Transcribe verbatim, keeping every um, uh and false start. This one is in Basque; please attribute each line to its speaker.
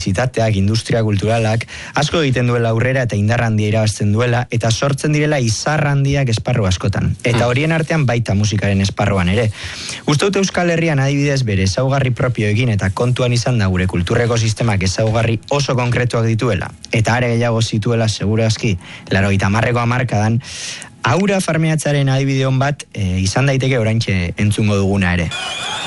Speaker 1: unibertsitateak, industria kulturalak, asko egiten duela aurrera eta indar handia irabazten duela, eta sortzen direla izar handiak esparru askotan. Eta horien artean baita musikaren esparruan ere. Uste dut Euskal Herrian adibidez bere ezaugarri propio egin eta kontuan izan da gure kulturreko sistemak ezaugarri oso konkretuak dituela. Eta are gehiago zituela seguru aski, laurogeita hamarreko hamarkadan, Aura farmeatzaren adibideon bat e, izan daiteke oraintxe entzungo duguna ere.